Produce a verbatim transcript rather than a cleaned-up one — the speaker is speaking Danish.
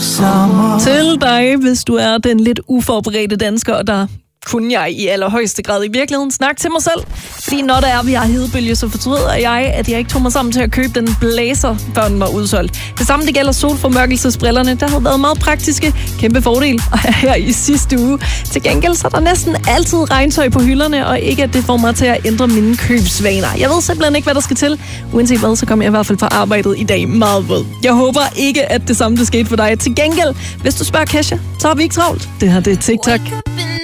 sommer. Til dig, hvis du er den lidt uforberedte dansker, der kunne jeg i allerhøjeste grad i virkeligheden snakke til mig selv. Fordi når der er, vi har hedebølge, så fortryder jeg, at jeg ikke tog mig sammen til at købe den blazer, før den var udsolgt. Det samme det gælder solformørkelsesbrillerne, der har været meget praktiske. Kæmpe fordel. Og her i sidste uge. Til gengæld så er der næsten altid regntøj på hylderne, og ikke at det får mig til at ændre mine købsvaner. Jeg ved simpelthen ikke, hvad der skal til. Uanset hvad, så kommer jeg i hvert fald fra arbejdet i dag meget våd. Jeg håber ikke, at det samme det skete for dig. Til gengæld, hvis du spørger Kesha, så har vi ikke travlt. Det her det er TikTok.